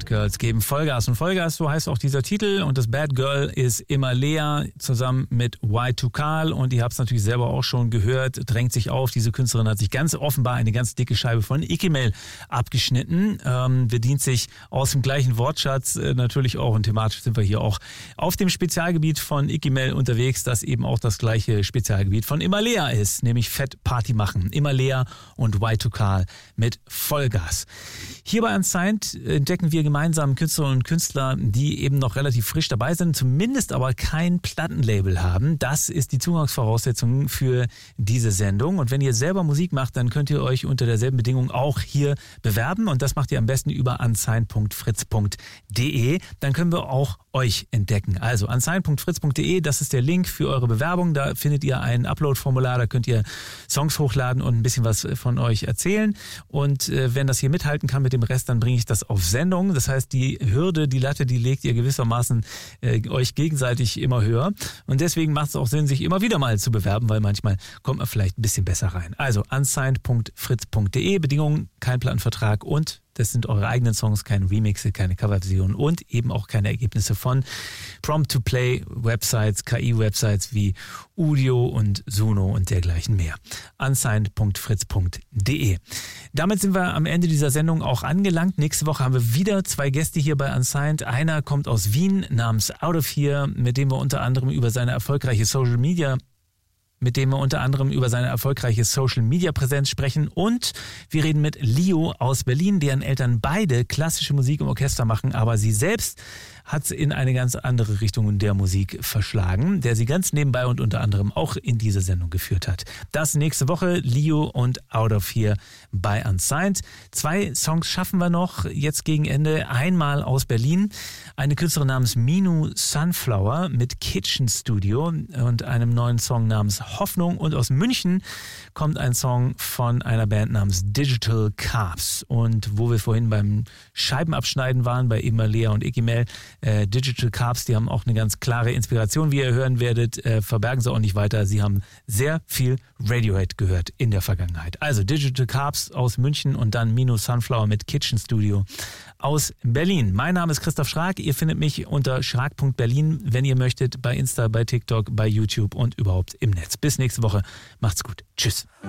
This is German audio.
Girls geben Vollgas. Und Vollgas, so heißt auch dieser Titel. Und das Bad Girl ist Imalea zusammen mit Y2Kal. Und ihr habt es natürlich selber auch schon gehört, drängt sich auf. Diese Künstlerin hat sich ganz offenbar eine ganz dicke Scheibe von Ikimel abgeschnitten. Bedient sich aus dem gleichen Wortschatz natürlich auch. Und thematisch sind wir hier auch auf dem Spezialgebiet von Ikimel unterwegs, das eben auch das gleiche Spezialgebiet von Imalea ist. Nämlich Fett Party machen. Imalea und Y2Kal mit Vollgas. Hier bei Unsigned entdecken wir gemeinsam Künstlerinnen und Künstler, die eben noch relativ frisch dabei sind, zumindest aber kein Plattenlabel haben. Das ist die Zugangsvoraussetzung für diese Sendung. Und wenn ihr selber Musik macht, dann könnt ihr euch unter derselben Bedingung auch hier bewerben. Und das macht ihr am besten über unsigned.fritz.de. Dann können wir auch euch entdecken. Also unsigned.fritz.de, das ist der Link für eure Bewerbung. Da findet ihr ein Upload-Formular, da könnt ihr Songs hochladen und ein bisschen was von euch erzählen. Und wenn das hier mithalten kann mit dem Rest, dann bringe ich das auf Sendung. Das heißt, die Hürde, die Latte, die legt ihr gewissermaßen euch gegenseitig immer höher. Und deswegen macht es auch Sinn, sich immer wieder mal zu bewerben, weil manchmal kommt man vielleicht ein bisschen besser rein. Also unsigned.fritz.de, Bedingungen, kein Plattenvertrag und das sind eure eigenen Songs, keine Remixe, keine Coverversion und eben auch keine Ergebnisse von Prompt-to-Play-Websites, KI-Websites wie Udio und Suno und dergleichen mehr. unsigned.fritz.de. Damit sind wir am Ende dieser Sendung auch angelangt. Nächste Woche haben wir wieder 2 Gäste hier bei Unsigned. Einer kommt aus Wien namens Out of Here, mit dem wir unter anderem über seine erfolgreiche Social Media Präsenz sprechen und wir reden mit Lio aus Berlin, deren Eltern beide klassische Musik im Orchester machen, aber sie selbst hat es in eine ganz andere Richtung in der Musik verschlagen, der sie ganz nebenbei und unter anderem auch in diese Sendung geführt hat. Das nächste Woche, Lio und Out of Here bei Unsigned. 2 Songs schaffen wir noch jetzt gegen Ende. Einmal aus Berlin, eine Künstlerin namens Minu Sunflower mit Kitchen Studio und einem neuen Song namens Hoffnung. Und aus München kommt ein Song von einer Band namens Digital Carbs. Und wo wir vorhin beim Scheibenabschneiden waren, bei Imalea und Ikimel, Digital Carbs, die haben auch eine ganz klare Inspiration, wie ihr hören werdet, verbergen sie auch nicht weiter. Sie haben sehr viel Radiohead gehört in der Vergangenheit. Also Digital Carbs aus München und dann Minu Sunflower mit Kitchen Studio aus Berlin. Mein Name ist Christoph Schrag. Ihr findet mich unter schrag.berlin, wenn ihr möchtet, bei Insta, bei TikTok, bei YouTube und überhaupt im Netz. Bis nächste Woche. Macht's gut. Tschüss.